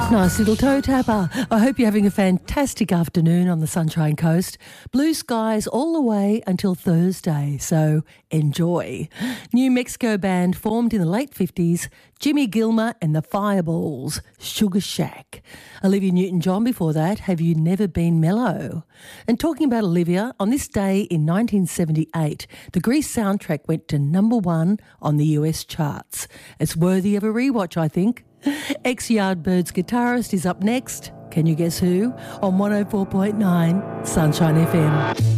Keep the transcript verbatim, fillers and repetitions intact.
Nice little toe tapper. I hope you're having a fantastic afternoon on the Sunshine Coast. Blue skies all the way until Thursday, so enjoy. New Mexico band formed in the late fifties, Jimmy Gilmer and the Fireballs, Sugar Shack. Olivia Newton-John before that, Have You Never Been Mellow? And talking about Olivia, on this day in nineteen seventy-eight, the Grease soundtrack went to number one on the U S charts. It's worthy of a rewatch, I think. Ex-Yardbirds guitarist is up next. Can you guess who? On one oh four point nine Sunshine F M.